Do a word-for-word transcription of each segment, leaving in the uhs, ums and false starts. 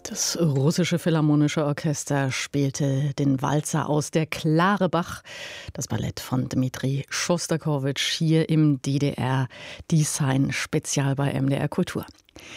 Das russische Philharmonische Orchester spielte den Walzer aus Der klare Bach, das Ballett von Dmitri Schostakowitsch, hier im D D R-Design-Spezial bei M D R Kultur.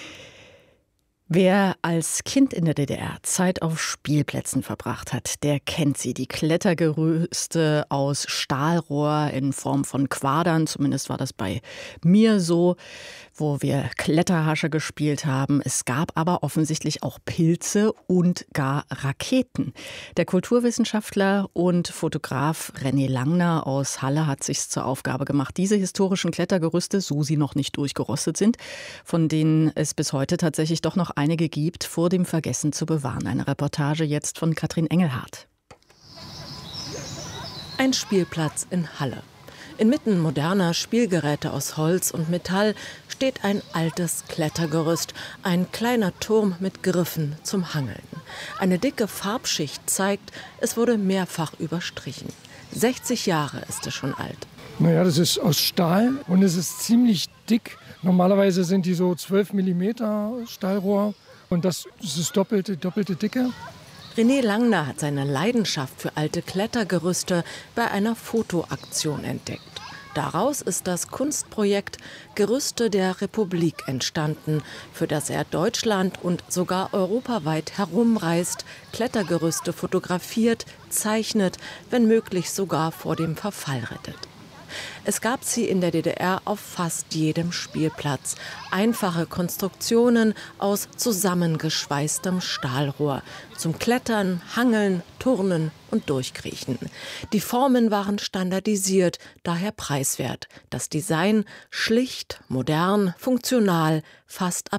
Wer als Kind in der D D R Zeit auf Spielplätzen verbracht hat, der kennt sie. Die Klettergerüste aus Stahlrohr in Form von Quadern, zumindest war das bei mir so, wo wir Kletterhasche gespielt haben. Es gab aber offensichtlich auch Pilze und gar Raketen. Der Kulturwissenschaftler und Fotograf René Langner aus Halle hat sich zur Aufgabe gemacht, diese historischen Klettergerüste, so sie noch nicht durchgerostet sind, von denen es bis heute tatsächlich doch noch einige gibt, vor dem Vergessen zu bewahren. Eine Reportage jetzt von Katrin Engelhardt. Ein Spielplatz in Halle. Inmitten moderner Spielgeräte aus Holz und Metall steht ein altes Klettergerüst, ein kleiner Turm mit Griffen zum Hangeln. Eine dicke Farbschicht zeigt, es wurde mehrfach überstrichen. sechzig Jahre ist es schon alt. Naja, das ist aus Stahl und es ist ziemlich dick. Normalerweise sind die so zwölf Millimeter Stahlrohr und das ist doppelte, doppelte Dicke. René Langner hat seine Leidenschaft für alte Klettergerüste bei einer Fotoaktion entdeckt. Daraus ist das Kunstprojekt Gerüste der Republik entstanden, für das er Deutschland und sogar europaweit herumreist, Klettergerüste fotografiert, zeichnet, wenn möglich sogar vor dem Verfall rettet. Es gab sie in der D D R auf fast jedem Spielplatz. Einfache Konstruktionen aus zusammengeschweißtem Stahlrohr. Zum Klettern, Hangeln, Turnen und Durchkriechen. Die Formen waren standardisiert, daher preiswert. Das Design schlicht, modern, funktional, fast ab